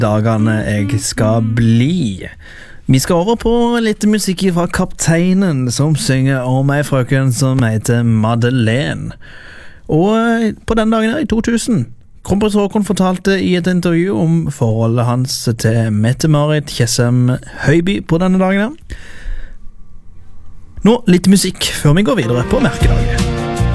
dagene jeg skal bli. Vi skal over på litt musikk fra Kapteinen, som synger om ei frøken som heter Madeleine. Og på den dagen her, i 2000, Kronprins Haakon fortalte i et intervju om forholdet hans til Mette-Marit Tjessem Høiby på denne dagen her. Nå litt musikk før vi går videre på merkedagen.